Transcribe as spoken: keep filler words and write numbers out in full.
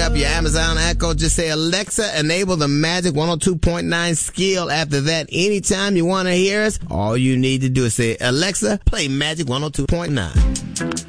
up your Amazon Echo. Just say, Alexa, enable the Magic one oh two point nine skill. After that, anytime you want to hear us, all you need to do is say, Alexa, play Magic one oh two point nine.